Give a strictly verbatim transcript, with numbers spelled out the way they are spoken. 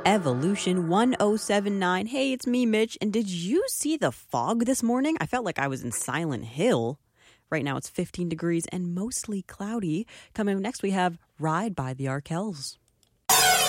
Evolution one oh seven nine. Hey, it's me, Mitch. And did you see the fog this morning? I felt like I was in Silent Hill. Right now it's fifteen degrees and mostly cloudy. Coming up next, we have Ride by the Arkells.